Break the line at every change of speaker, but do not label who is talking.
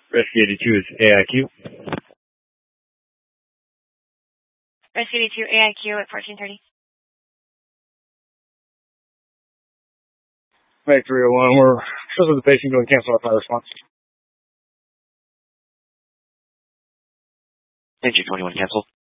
Rescue 82 is AIQ.
Rescue 82 AIQ at 1430.
Meg 301, we're still with the patient going to cancel our fire response.
Engine 21 cancel.